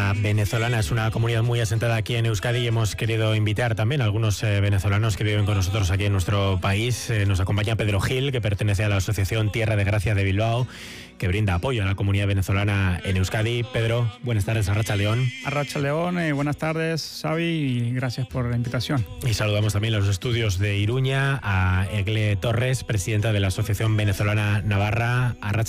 comunidad venezolana. Es una comunidad muy asentada aquí en Euskadi y hemos querido invitar también a algunos venezolanos que viven con nosotros aquí en nuestro país. Nos acompaña Pedro Gil, que pertenece a la Asociación Tierra de Gracia de Bilbao, que brinda apoyo a la comunidad venezolana en Euskadi. Pedro, buenas tardes, Arratxa León. Arratxa León, buenas tardes, Xavi, y gracias por la invitación. Y saludamos también a los estudios de Iruña a Egle Torres, presidenta de la Asociación Venezolana Navarra. Arratxa